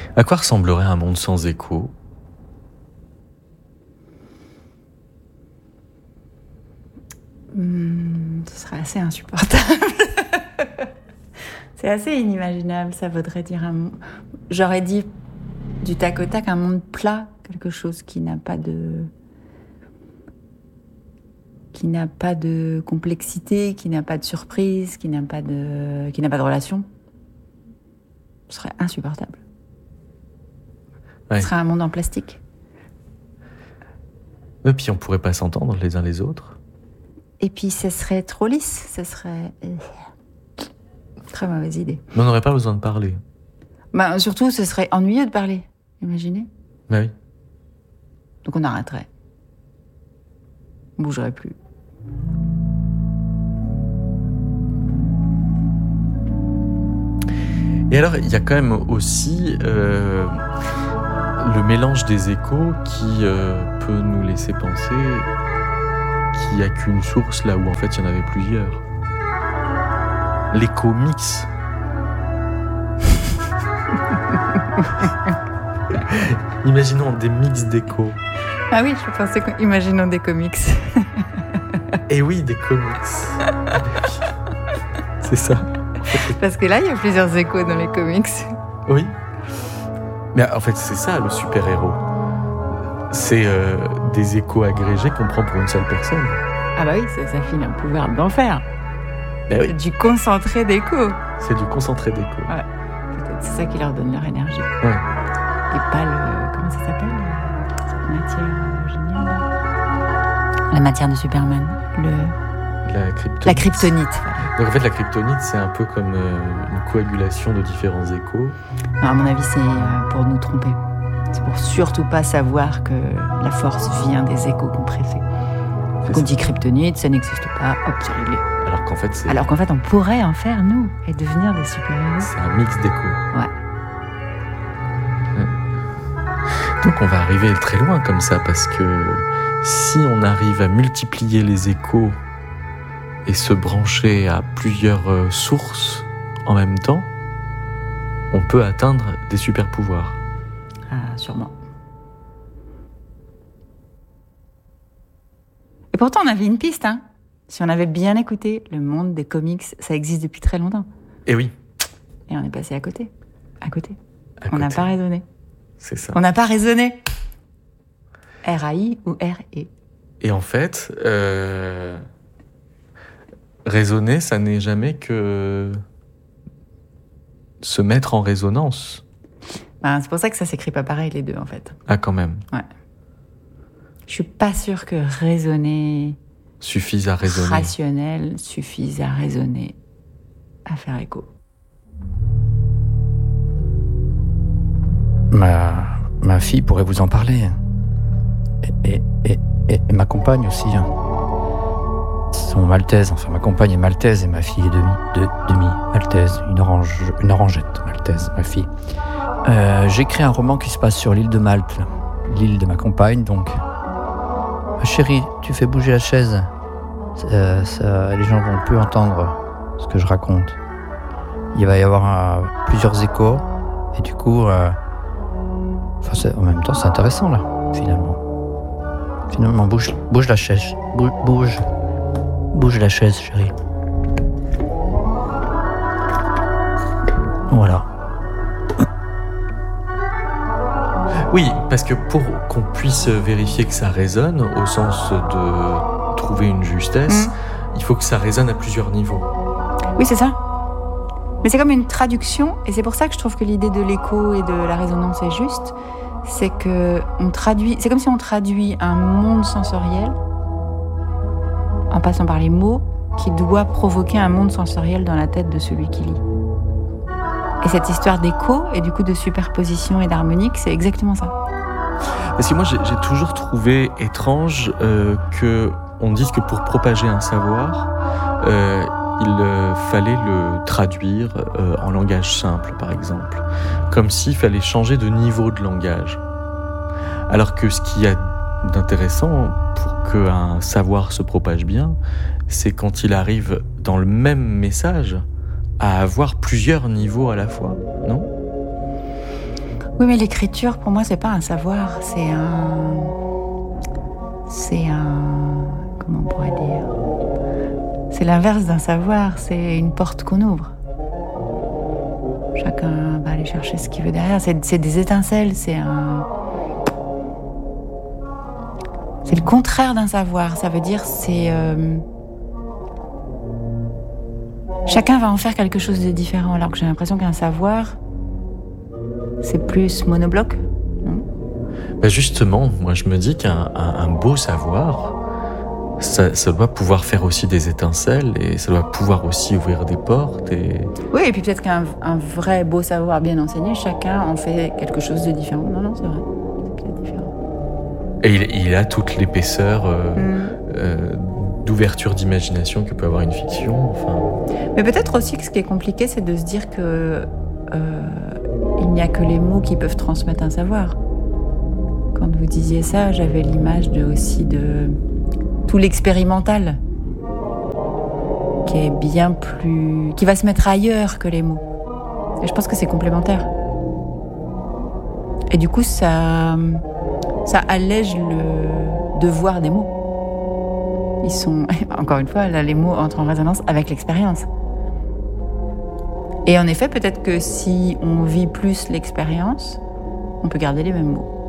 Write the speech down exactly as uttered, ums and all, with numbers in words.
À quoi ressemblerait un monde sans écho ? Mmh, ce serait assez insupportable. C'est assez inimaginable, ça voudrait dire un monde... J'aurais dit du tac au tac un monde plat, quelque chose qui n'a pas de... qui n'a pas de complexité, qui n'a pas de surprise, qui n'a pas de, qui n'a pas de relation. Ce serait insupportable. Ouais. Ce serait un monde en plastique. Et puis on pourrait pas s'entendre les uns les autres. Et puis ce serait trop lisse, ce serait... Très mauvaise idée. Mais on n'aurait pas besoin de parler. Bah, surtout, ce serait ennuyeux de parler. Imaginez. Bah oui. Donc on arrêterait. On bougerait plus. Et alors, il y a quand même aussi euh, le mélange des échos qui euh, peut nous laisser penser qu'il n'y a qu'une source là où en fait il y en avait plusieurs. L'écho mix. Imaginons des mix d'échos. Ah oui, je pensais qu'imaginons des comics. Et oui, des comics. C'est ça. Parce que là, il y a plusieurs échos dans les comics. Oui. Mais en fait, c'est ça le super-héros. C'est euh, des échos agrégés qu'on prend pour une seule personne. Ah bah oui, ça, ça file un pouvoir d'enfer. Ben oui. C'est du concentré d'échos. C'est du concentré d'échos. Ouais. Peut-être c'est ça qui leur donne leur énergie. Ouais. Et pas le... Comment ça s'appelle ? Cette matière euh, géniale. La matière de Superman. Le... La kryptonite. La kryptonite, voilà. Donc en fait, la kryptonite, c'est un peu comme euh, une coagulation de différents échos. Non, à mon avis, c'est euh, pour nous tromper. C'est pour surtout pas savoir que la force vient des échos qu'on préfait. Donc on dit kryptonite, ça n'existe pas, hop, c'est réglé. Alors qu'en fait, c'est... Alors qu'en fait, on pourrait en faire, nous, et devenir des super-héros. C'est un mix d'échos. Ouais. ouais. Donc on va arriver très loin comme ça, parce que si on arrive à multiplier les échos et se brancher à plusieurs euh, sources en même temps, on peut atteindre des super pouvoirs. Ah, sûrement. Et pourtant, on avait une piste, hein. Si on avait bien écouté, le monde des comics, ça existe depuis très longtemps. Et oui. Et on est passé à côté. À côté. À on n'a côté. pas raisonné. C'est ça. On n'a pas raisonné. R A I ou R E. Et en fait, euh... raisonner, ça n'est jamais que se mettre en résonance. Ben, c'est pour ça que ça s'écrit pas pareil, les deux, en fait. Ah, quand même. Ouais. Je suis pas sûre que raisonner... Suffise à raisonner. Rationnel suffise à raisonner, à faire écho. Ma, ma fille pourrait vous en parler. Et, et, et, et, et ma compagne aussi. Hein. Sont maltaises. Enfin, ma compagne est maltaise et ma fille est demi, de, demi maltaise. Une, orange, une orangette maltaise, ma fille. Euh, j'écris un roman qui se passe sur l'île de Malte, l'île de ma compagne, donc. Ah, chérie, tu fais bouger la chaise. Ça, ça, les gens vont plus entendre ce que je raconte. Il va y avoir euh, plusieurs échos et du coup, euh, enfin, c'est, en même temps, c'est intéressant là, finalement. Finalement, bouge, bouge la chaise, bouge, bouge, bouge la chaise, chérie. Voilà. Oui, parce que pour qu'on puisse vérifier que ça résonne, au sens de trouver une justesse, mmh. il faut que ça résonne à plusieurs niveaux. Oui, c'est ça. Mais c'est comme une traduction, et c'est pour ça que je trouve que l'idée de l'écho et de la résonance est juste. C'est que on traduit, c'est comme si on traduit un monde sensoriel en passant par les mots qui doit provoquer un monde sensoriel dans la tête de celui qui lit. Et cette histoire d'écho et du coup de superposition et d'harmonique, c'est exactement ça. Parce que moi, j'ai, j'ai toujours trouvé étrange euh, qu'on dise que pour propager un savoir, euh, il euh, fallait le traduire euh, en langage simple, par exemple. Comme s'il fallait changer de niveau de langage. Alors que ce qu'il y a d'intéressant pour qu'un savoir se propage bien, c'est quand il arrive dans le même message à avoir plusieurs niveaux à la fois, non ? Oui, mais l'écriture, pour moi, c'est pas un savoir, c'est un... C'est un... Comment on pourrait dire ? C'est l'inverse d'un savoir, c'est une porte qu'on ouvre. Chacun va aller chercher ce qu'il veut derrière. C'est, c'est des étincelles, c'est un... C'est le contraire d'un savoir. Ça veut dire c'est... Euh... Chacun va en faire quelque chose de différent, alors que j'ai l'impression qu'un savoir, c'est plus monobloc, non ? Bah justement, moi je me dis qu'un un, un beau savoir, ça, ça doit pouvoir faire aussi des étincelles et ça doit pouvoir aussi ouvrir des portes. Et... Oui, et puis peut-être qu'un un vrai beau savoir bien enseigné, chacun en fait quelque chose de différent. Non, non, c'est vrai, c'est peut-être différent. Et il, il a toute l'épaisseur euh, Mm. euh, d'ouverture d'imagination que peut avoir une fiction. Enfin... Mais peut-être aussi que ce qui est compliqué, c'est de se dire que euh, il n'y a que les mots qui peuvent transmettre un savoir. Quand vous disiez ça, j'avais l'image de, aussi de tout l'expérimental, qui est bien plus, qui va se mettre ailleurs que les mots. Et je pense que c'est complémentaire. Et du coup, ça, ça allège le devoir des mots. Ils sont, encore une fois, là, les mots entrent en résonance avec l'expérience. Et en effet, peut-être que si on vit plus l'expérience, on peut garder les mêmes mots.